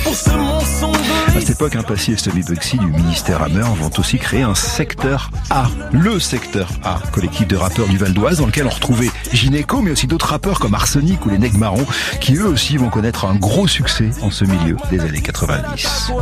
pour ce mensonge. À cette époque, Passy et Stubby Bugsy du ministère Hammer vont aussi créer un secteur A, le secteur A, collectif de rappeurs du Val d'Oise dans lequel on retrouvait Gynéco, mais aussi d'autres rappeurs comme Arsenic ou les Nègres Marrons qui eux aussi vont connaître un gros succès en ce milieu des années 90.